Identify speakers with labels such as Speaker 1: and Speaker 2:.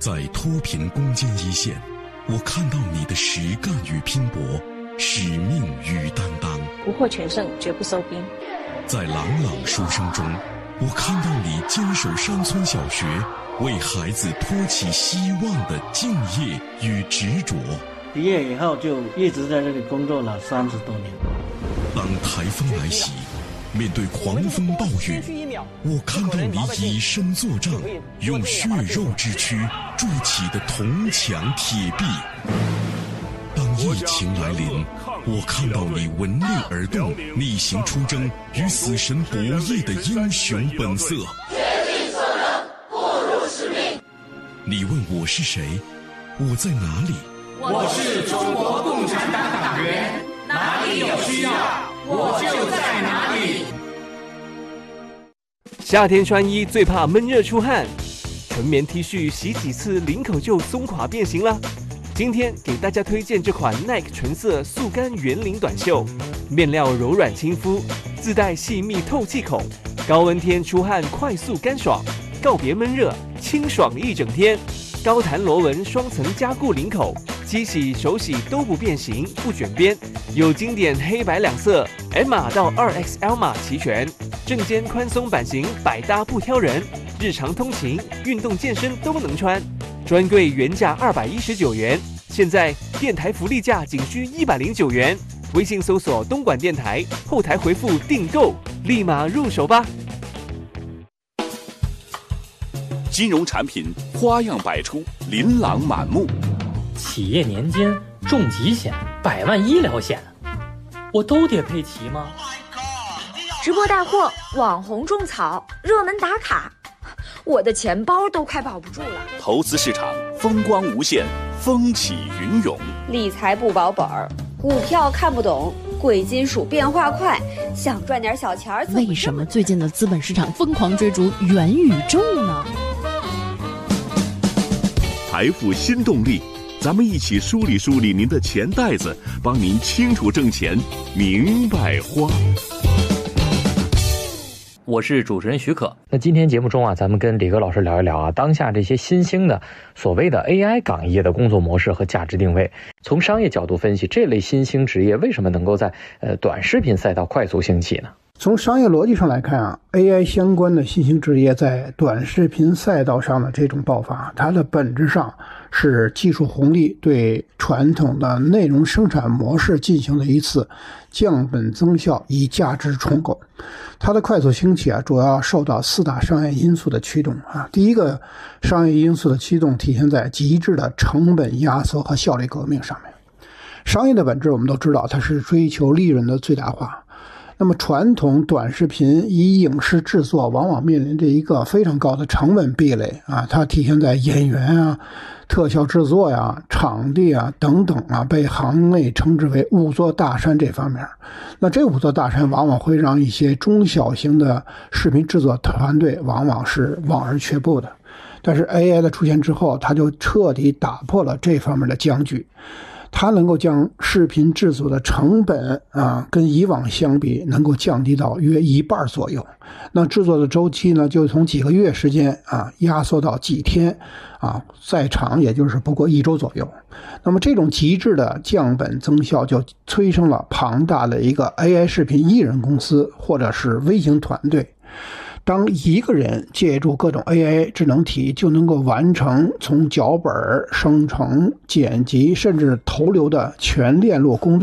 Speaker 1: 在脱贫攻坚一线，我看到你的实干与拼搏，使命与担当。
Speaker 2: 不获全胜，绝不收兵。
Speaker 1: 在朗朗书声中，我看到你坚守山村小学，为孩子托起希望的敬业与执着。
Speaker 3: 毕业以后就一直在这里工作了30多年。
Speaker 1: 当台风来袭，面对狂风暴雨，我看到你以身作仗，用血肉之躯筑起的铜墙铁壁。当疫情来临，我看到你闻令而动，逆行出征，与死神博弈的英雄本色。
Speaker 4: 竭尽所能，不辱使命。
Speaker 1: 你问我是谁？我在哪里？
Speaker 4: 我是中国共产党党员，哪里有需要，我就在哪里。
Speaker 5: 夏天穿衣最怕闷热出汗，纯棉 T 恤洗几次领口就松垮变形了。今天给大家推荐这款 Nike 纯色速干圆领短袖，面料柔软亲肤，自带细密透气孔，高温天出汗快速干爽，告别闷热，清爽一整天。高弹螺纹双层加固领口，机洗手洗都不变形不卷边，有经典黑白两色 ，M 码到2XL 码齐全，正肩宽松版型百搭不挑人，日常通勤、运动健身都能穿。专柜原价219元，现在电台福利价仅需109元。微信搜索东莞电台，后台回复订购，立马入手吧。
Speaker 6: 金融产品花样百出，琳琅满目。
Speaker 7: 企业年金、重疾险、100万医疗险，我都得配齐吗？
Speaker 8: 直播带货、网红种草、热门打卡，我的钱包都快保不住了。
Speaker 6: 投资市场风光无限，风起云涌。
Speaker 8: 理财不保本儿，股票看不懂，贵金属变化快，想赚点小钱儿。
Speaker 9: 为什么最近的资本市场疯狂追逐元宇宙呢？
Speaker 10: 财富新动力，咱们一起梳理梳理您的钱袋子，帮您清楚挣钱，明白花。
Speaker 7: 我是主持人许可。那今天节目中啊，咱们跟李哥老师聊一聊啊，当下这些新兴的所谓的 AI 岗业的工作模式和价值定位。从商业角度分析，这类新兴职业为什么能够在短视频赛道快速兴起呢？
Speaker 11: 从商业逻辑上来看啊 ，AI 相关的新兴职业在短视频赛道上的这种爆发，它的本质上是技术红利对传统的内容生产模式进行了一次降本增效，以价值重构。它的快速兴起啊，主要受到4大商业因素的驱动啊。第一个商业因素的驱动体现在极致的成本压缩和效率革命上面。商业的本质我们都知道，它是追求利润的最大化。那么传统短视频以影视制作往往面临着一个非常高的成本壁垒啊，它体现在演员啊、特效制作呀、场地啊等等啊，被行内称之为5座大山这方面。那这5座大山往往会让一些中小型的视频制作团队往往是望而却步的。但是 AI 的出现之后，它就彻底打破了这方面的僵局。它能够将视频制作的成本啊，跟以往相比能够降低到约1半左右。那制作的周期呢，就从几个月时间啊，压缩到几天啊，再长也就是不过1周左右。那么这种极致的降本增效，就催生了庞大的一个 AI 视频艺人公司或者是微型团队。当一个人借助各种 AI 智能体就能够完成从脚本、生成、剪辑甚至投流的全链路工作